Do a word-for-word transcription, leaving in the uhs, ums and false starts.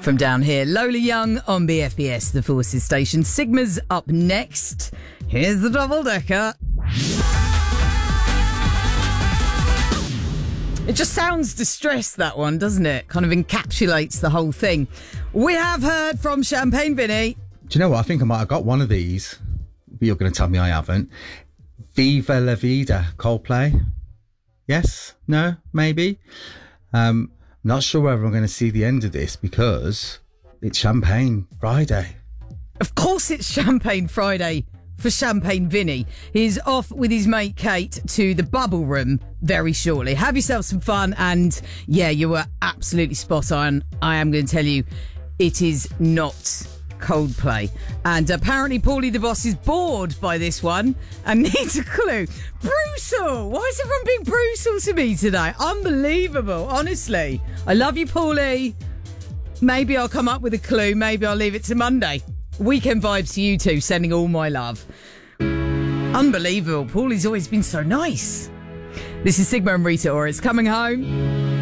From down here, Lola Young on B F B S, the Forces station. Sigma's up next. Here's the double-decker. It just sounds distressed, that one, doesn't it? Kind of encapsulates the whole thing. We have heard from Champagne Vinny. Do you know what? I think I might have got one of these, but you're going to tell me I haven't. Viva La Vida, Coldplay. Yes? No? Maybe? Um, not sure whether I'm going to see the end of this because it's Champagne Friday. Of course it's Champagne Friday for Champagne Vinny. He's off with his mate Kate to the Bubble Room very shortly. Have yourself some fun, and yeah, you were absolutely spot on. I am going to tell you, it is not Coldplay. And apparently Paulie the boss is bored by this one and needs a clue. Brutal! Why is everyone being brutal to me today? Unbelievable, honestly. I love you, Paulie. Maybe I'll come up with a clue. Maybe I'll leave it to Monday. Weekend vibes to you two, sending all my love. Unbelievable. Paulie's always been so nice. This is Sigma and Rita Ora. It's coming home.